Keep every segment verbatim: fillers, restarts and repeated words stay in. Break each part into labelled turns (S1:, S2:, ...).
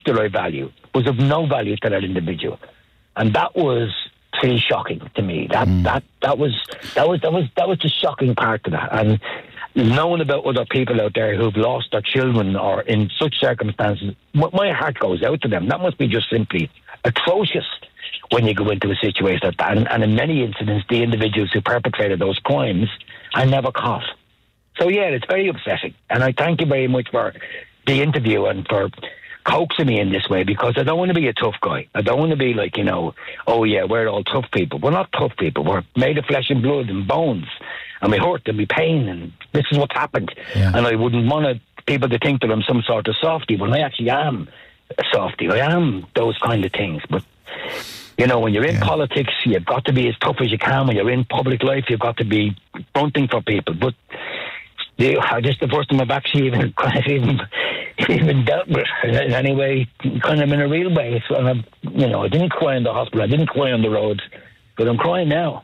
S1: that I value was of no value to that individual. And that was pretty shocking to me. That mm. that that was that was that was that was the shocking part of that. And knowing about other people out there who've lost their children or in such circumstances, my heart goes out to them. That must be just simply atrocious when you go into a situation like that. And, and in many incidents, the individuals who perpetrated those crimes are never caught. So yeah, it's very upsetting. And I thank you very much for the interview and for coaxing me in this way, because I don't want to be a tough guy. I don't want to be like, you know, oh yeah, we're all tough people. We're not tough people. We're made of flesh and blood and bones, and we hurt and we pain, and this is what's happened. Yeah. And I wouldn't want people to think that I'm some sort of softie when I actually am a softie. I am those kind of things. But you know, when you're in yeah. politics, you've got to be as tough as you can. When you're in public life, you've got to be fronting for people. But I just the first time I've actually even kind of even even dealt with it in any way, kind of in a real way. So I'm, you know, I didn't cry in the hospital, I didn't cry on the road, but I'm crying now.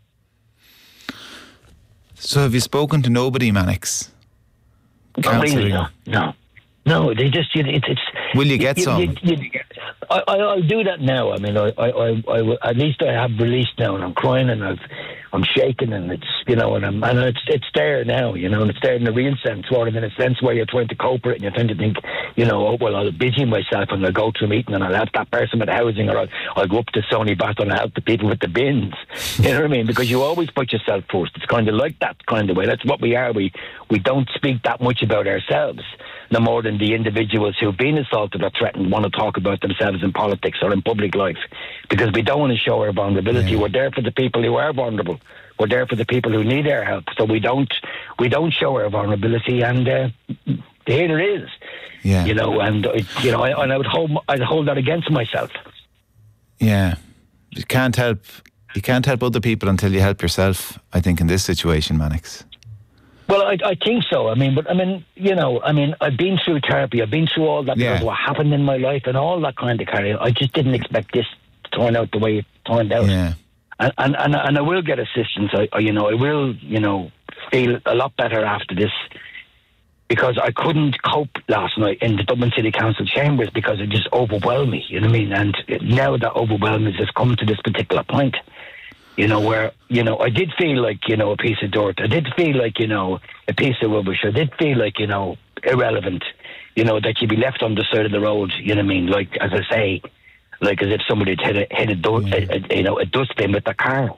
S2: So have you spoken to nobody, Mannix?
S1: Not really, no, no, no. They just you, it's it's.
S2: Will you get
S1: you,
S2: some?
S1: You, you, you, I, I I'll do that now. I mean, I I, I I at least I have released now, and I'm crying, and I've. I'm shaking, and it's, you know, and I'm, and it's it's there now, you know, and it's there in a real sense, rather than a sense where you're trying to cope with it and you're trying to think, you know, oh, well, I'll busy myself and I'll go to a meeting and I'll help that person with housing, or I'll, I'll go up to Sony Bath and I'll help the people with the bins. You know what I mean? Because you always put yourself first. It's kind of like that kind of way. That's what we are. We we don't speak that much about ourselves, no more than the individuals who've been assaulted or threatened want to talk about themselves in politics or in public life, because we don't want to show our vulnerability. Yeah. We're there for the people who are vulnerable. We're there for the people who need our help. So we don't we don't show our vulnerability, and uh, here it is. Yeah. You know, and uh, you know, I, and I would hold I'd hold that against myself.
S2: Yeah, you can't help you can't help other people until you help yourself, I think, in this situation, Mannix.
S1: Well, I, I think so. I mean, but I mean, you know, I mean, I've been through therapy. I've been through all that because
S2: yeah.
S1: of what happened in my life and all that kind of carry. I just didn't expect this to turn out the way it turned out.
S2: Yeah.
S1: And, and and and I will get assistance. I, I you know I will you know feel a lot better after this, because I couldn't cope last night in the Dublin City Council chambers because it just overwhelmed me. You know what I mean? And now that overwhelming has come to this particular point, you know, where you know I did feel like you know a piece of dirt. I did feel like you know a piece of rubbish. I did feel like you know irrelevant. You know, that you'd be left on the side of the road. You know what I mean? Like, as I say. Like as if somebody had hit a, hit a, du- yeah. a, a you know a dustbin with their car,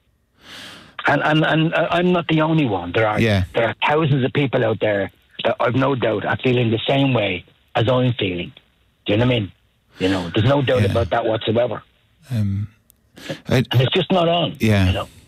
S1: and and and I'm not the only one. There are yeah. there are thousands of people out there that I've no doubt are feeling the same way as I'm feeling. Do you know what I mean? You know, there's no doubt yeah. about that whatsoever. Um, I, and it's just not on.
S2: Yeah.
S1: You know?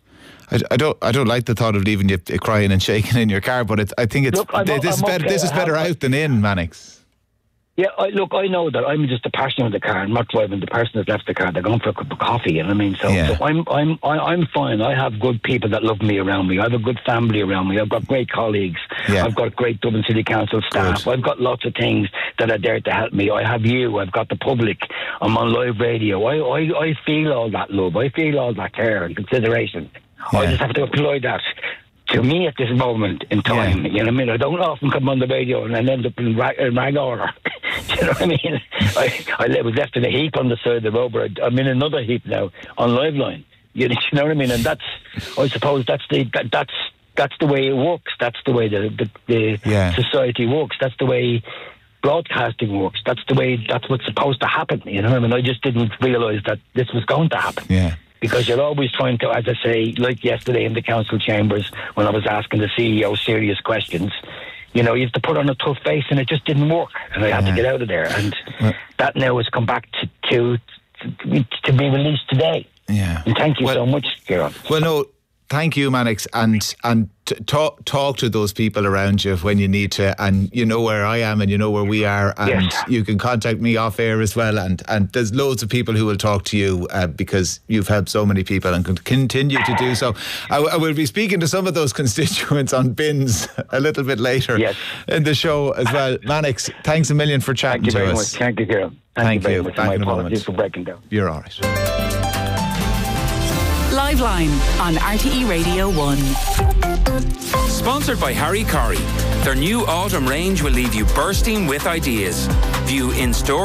S2: I, I don't. I don't like the thought of leaving you crying and shaking in your car, but it's, I think it's Look, this, I'm is better. Okay. This is better out than in, Mannix.
S1: Yeah, I, look, I know that I'm just a passenger in the car. I'm not driving. The person that's left the car, they're going for a cup of coffee. You know what I mean? So, yeah. so I'm, I'm, I'm fine. I have good people that love me around me. I have a good family around me. I've got great colleagues. Yeah. I've got great Dublin City Council staff. Good. I've got lots of things that are there to help me. I have you. I've got the public. I'm on live radio. I, I, I feel all that love. I feel all that care and consideration. Yeah. I just have to apply that to me at this moment in time. Yeah. You know what I mean? I don't often come on the radio and I end up in rag, in rag order. Do you know what I mean? I, I was left in a heap on the side of the road, but I'm in another heap now on Liveline. You know what I mean? And that's, I suppose, that's the that, that's that's the way it works. That's the way the the, the yeah. society works. That's the way broadcasting works. That's the way. That's what's supposed to happen. You know what I mean? I just didn't realise that this was going to happen.
S2: Yeah.
S1: Because you're always trying to, as I say, like yesterday in the council chambers when I was asking the C E O serious questions, you know, you have to put on a tough face, and it just didn't work, and I had yeah. to get out of there. And well, that now has come back to to, to to be released today.
S2: Yeah.
S1: And thank you well, so much, Kieran.
S2: Well, no, thank you, Mannix, and and t- talk talk to those people around you when you need to, and you know where I am and you know where we are, and yes. you can contact me off air as well, and and there's loads of people who will talk to you uh, because you've helped so many people and can continue to do so. I, I will be speaking to some of those constituents on bins a little bit later yes. in the show as well. Mannix, thanks a million for chatting
S1: Thank you
S2: to
S1: very
S2: us.
S1: Much. Thank you, Kieran. Thank,
S2: Thank
S1: you very
S2: you.
S1: much.
S2: Back
S1: My
S2: in a
S1: apologies
S2: moment.
S1: for breaking down.
S2: You're all right.
S3: Liveline on R T E Radio one. Sponsored by Harry Corrie. Their new autumn range will leave you bursting with ideas. View in-store